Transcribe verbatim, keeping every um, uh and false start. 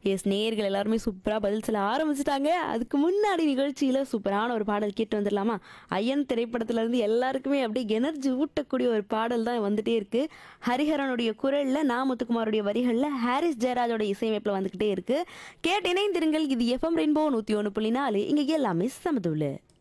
S நேயர்கள் எல்லாருமே சூப்பரா பதில் சொல்ல ஆரம்பிச்சுட்டாங்க. அதுக்கு முன்னாடி நிகழ்ச்சியில சூப்பரான ஒரு பாடல் கேட்டு வந்துடலாமா? ஐயன் திரைப்படத்துல இருந்து எல்லாருக்குமே அப்படியே எனர்ஜி ஊட்டக்கூடிய ஒரு பாடல் தான் வந்துட்டே இருக்கு. ஹரிஹரனுடைய குரல்ல, நா. முத்துக்குமாருடைய வரிகள்ல, ஹாரிஸ் ஜெயராஜோட இசையமைப்புல வந்துகிட்டே இருக்கு. கேட்டு இணைந்திருங்கள். இது எஃப்எம் ரெயின்போ நூத்தி ஒன்று புள்ளி நாலு. இங்க எல்லாமே சமதுள்ள.